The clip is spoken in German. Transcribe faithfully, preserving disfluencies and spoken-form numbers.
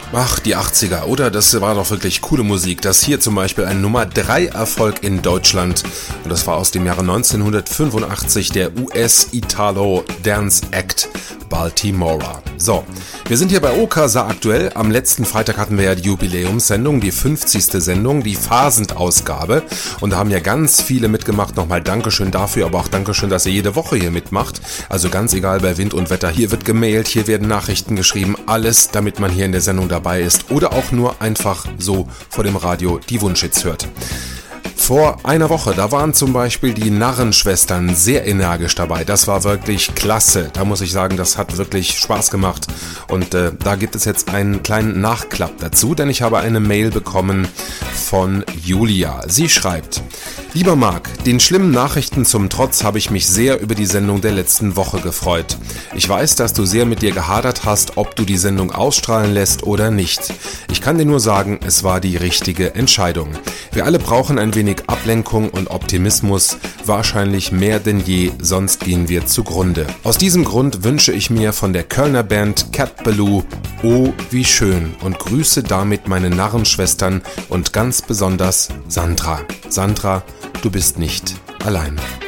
Ach, die achtziger, oder? Das war doch wirklich coole Musik. Das hier zum Beispiel ein Nummer drei Erfolg in Deutschland. Und das war aus dem Jahre neunzehnhundertfünfundachtzig der U S-Italo-Dance-Act Baltimora. So, wir sind hier bei Okasa aktuell. Am letzten Freitag hatten wir ja die Jubiläumssendung, die fünfzigste Sendung, die Phasendausgabe. Und da haben ja ganz viele mitgemacht. Nochmal Dankeschön dafür, aber auch Dankeschön, dass ihr jede Woche hier mitmacht. Also ganz egal bei Wind und Wetter. Hier wird gemailt, hier werden Nachrichten geschrieben. Alles, damit man hier in der Sendung dabei ist. Oder auch nur einfach so vor dem Radio die Wunschhits hört. Vor einer Woche, da waren zum Beispiel die Narrenschwestern sehr energisch dabei. Das war wirklich klasse. Da muss ich sagen, das hat wirklich Spaß gemacht. Und äh, da gibt es jetzt einen kleinen Nachklapp dazu, denn ich habe eine Mail bekommen von Julia. Sie schreibt: Lieber Marc, den schlimmen Nachrichten zum Trotz habe ich mich sehr über die Sendung der letzten Woche gefreut. Ich weiß, dass du sehr mit dir gehadert hast, ob du die Sendung ausstrahlen lässt oder nicht. Ich kann dir nur sagen, es war die richtige Entscheidung. Wir alle brauchen ein wenig Ablenkung und Optimismus, wahrscheinlich mehr denn je, sonst gehen wir zugrunde. Aus diesem Grund wünsche ich mir von der Kölner Band Cat Ballou Oh, wie schön und grüße damit meine Narrenschwestern und ganz besonders Sandra. Sandra, du bist nicht allein.